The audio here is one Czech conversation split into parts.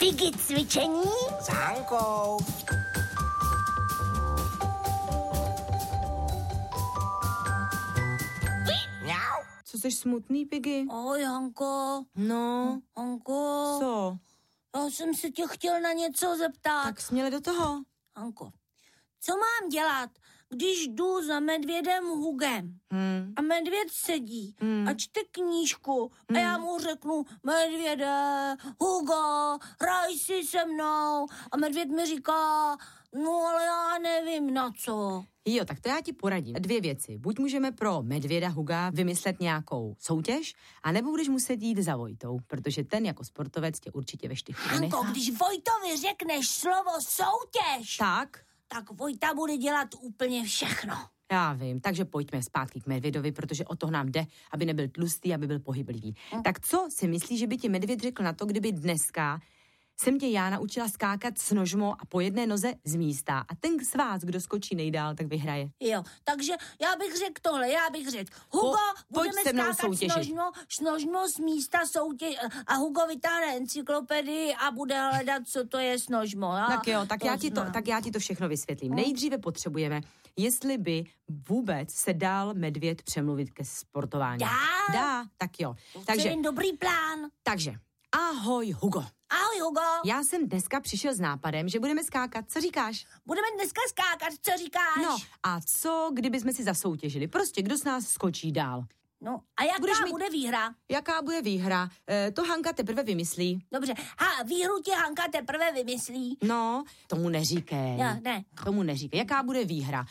Piggy cvičení s Hankou. Mňau. Co jsi smutný, Piggy? Ahoj, Hanko. No, Hanko. co? Já jsem se tě chtěl na něco zeptat. Tak směle do toho. Hanko, co mám dělat, když jdu za medvědem Hugem a medvěd sedí a čte knížku a já mu řeknu: medvěde, Hugo, hraj si se mnou, a medvěd mi říká: no ale já nevím na co. Jo, tak to já ti poradím. 2 věci. Buď můžeme pro medvěda Huga vymyslet nějakou soutěž, anebo budeš muset jít za Vojtou, protože ten jako sportovec tě určitě ve štychu Hanko, nenechá. když Vojtovi řekneš slovo soutěž, tak Vojta bude dělat úplně všechno. Já vím, takže pojďme zpátky k medvědovi, protože o to nám jde, aby nebyl tlustý, aby byl pohyblivý. Tak co si myslíš, že by ti medvěd řekl na to, kdyby dneska jsem tě já naučila skákat s nožmou a po jedné noze z místa a ten z vás, kdo skočí nejdál, tak vyhraje. Jo, takže já bych řekl tohle, Hugo, budeme skákat s nožmou z místa soutěž a Hugo vytáhne encyklopedii a bude hledat, co to je s nožmou. Tak jo, tak já ti to všechno vysvětlím. Nejdříve potřebujeme, jestli by vůbec se dal medvěd přemluvit ke sportování. Dá, tak jo. Takže dobrý plán. Takže, ahoj Hugo. Ahoj, Hugo. Já jsem dneska přišel s nápadem, že budeme skákat. Co říkáš? Budeme dneska skákat, co říkáš? No, a co, kdyby jsme si zasoutěžili? Prostě, kdo z nás skočí dál? No, a jaká bude výhra? Jaká bude výhra? To Hanka teprve vymyslí. Dobře, výhru ti Hanka teprve vymyslí. No, tomu neříkej. Já, ne. Tomu neříkej. Jaká bude výhra?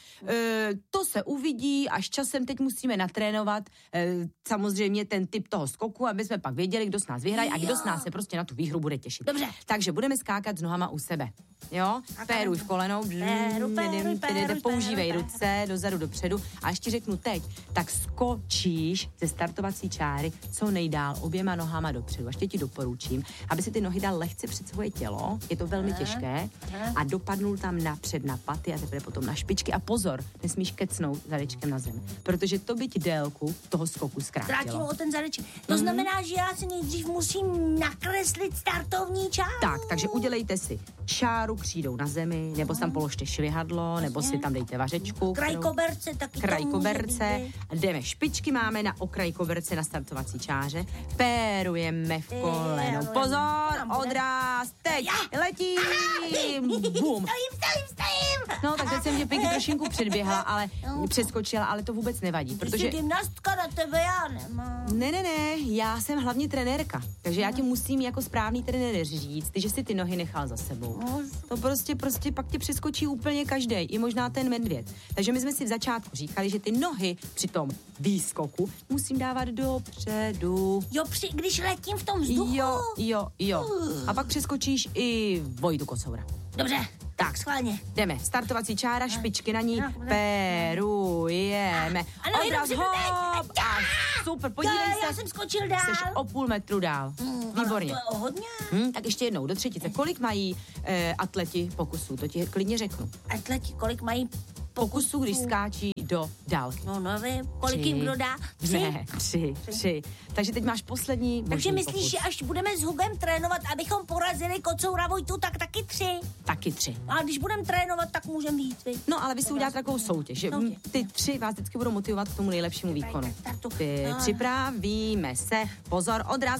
To se uvidí, až časem teď musíme natrénovat samozřejmě ten typ toho skoku, aby jsme pak věděli, kdo s nás vyhraje a kdo s nás se prostě na tu výhru bude těšit. Dobře. Takže budeme skákat s nohama u sebe. Jo? Péruj v kolenou. Používej ruce dozadu, dopředu. A ještě řeknu teď, tak skočíš ze startovací čáry co nejdál oběma nohama dopředu. Ještě ti doporučím, aby si ty nohy dal lehce před svoje tělo. Je to velmi těžké. A dopadnul tam napřed na paty a teprve potom na špičky. A pozor, nesmíš kecnout zadečkem na zem, protože to by ti délku toho skoku zkrátilo. Zkrátilo o ten zadeček. To znamená, že já si nejdřív musím nakreslit startovní čáru. Tak, takže udělejte si čáru křídou na zemi, nebo si tam položte švihadlo, nebo si tam dejte vařečku. Kraj koberce taky. Kraj koberce. Jdeme špičky, máme na okraj koberce na startovací čáře. Pérujeme v koleno. Pozor, odráz, teď letím. Bum. Stojím. No, tak teď jsem tě Piggy trošinku předběhla, ale přeskočila, ale to vůbec nevadí, protože gymnastka na tebe já nemám. Ne, já jsem hlavně trenérka, takže já ti musím jako správný trenér říct, že si ty nohy nechal za sebou. To prostě pak tě přeskočí úplně každej, i možná ten medvěd. Takže my jsme si v začátku říkali, že ty nohy při tom výskoku musím dávat dopředu. Jo, když letím v tom vzduchu. Jo. A pak přeskočíš i Vojtu Kocoura. Dobře. Tak, schválně. Jdeme. Startovací čára, špičky na ní, pérujeme. Odraz, hop. Super, podívej se. Já jsem skočil dál. Jsi o 0,5 metru dál. Výborně. To je hodně. Tak ještě jednou, do třetice. Kolik mají atleti pokusů? To ti klidně řeknu. Atleti, kolik mají pokusů, když skáčí do dálky? No nevím, kolik jim kdo dá? 3? Ne, 3. Takže teď máš poslední možný Takže myslíš, pokus. že až budeme s Hugem trénovat, abychom porazili Kocoura Vojtu, tak taky 3? Taky 3. A když budeme trénovat, tak můžeme víc, vy? No, ale vy si uděláte takovou soutěž, že ty 3 vás vždycky budou motivovat k tomu nejlepšímu výkonu. Připravíme se, pozor, odraz.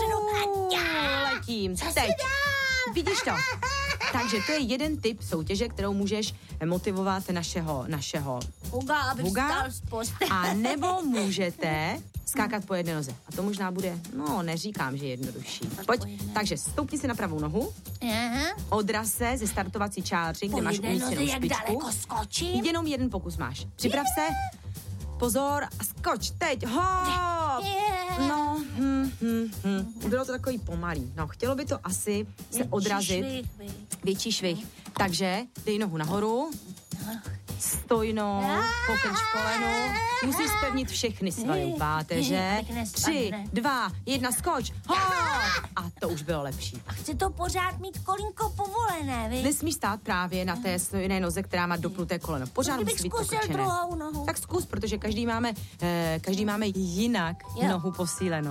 Letím, teď. Vidíš to? Takže to je jeden typ soutěže, kterou můžeš motivovat našeho Huga, aby vstal z postele. A nebo můžete skákat po jedné noze. A to možná bude, neříkám, že jednodušší. Pojď, takže stoupni si na pravou nohu, odraz se ze startovací čáry, kde máš umístěnou špičku. Jak daleko skočím? Jenom jeden pokus máš. Připrav se, pozor a skoč, teď, hop! No, bylo to takový pomalý. No, chtělo by to asi se odrazit. Větší švih. Takže dej nohu nahoru, stojnou, pokrč v kolenu, musíš zpevnit všechny svaly páteře. 3, 2, 1, skoč, hop! A to to už bylo lepší. A chce to pořád mít kolínko povolené, vy? Nesmí stát právě na té jiné noze, která má dopnuté koleno. Pořád musí být pokrčené. Druhou nohu. Tak zkus, protože každý máme jinak nohu posílenou.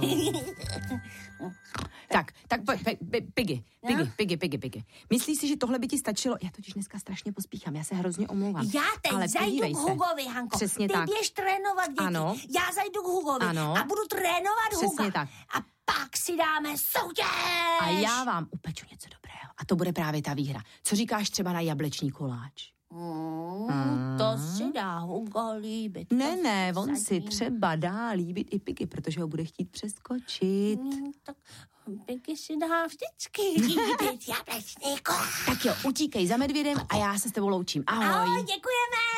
Tak, Piggy. Myslíš si, že tohle by ti stačilo? Já totiž dneska strašně pospíchám, já se hrozně omlouvám. Já teď ale zajdu k Hugovi, Hanko. Přesně ty tak. běž trénovat děti. Ano. Já zajdu k Hugovi a budu trénovat Přesně Huga. tak. A pak si dáme soutěž. A já vám upeču něco dobrého. A to bude právě ta výhra. Co říkáš třeba na jablečný koláč? To si dá Hugo líbit. Ne, on si třeba dá líbit i Piggy, protože ho bude chtít přeskočit. Tak Piggy si dá vždycky líbit jablečný koláč. Tak jo, utíkej za medvědem a já se s tebou loučím. Ahoj. Ahoj, děkujeme.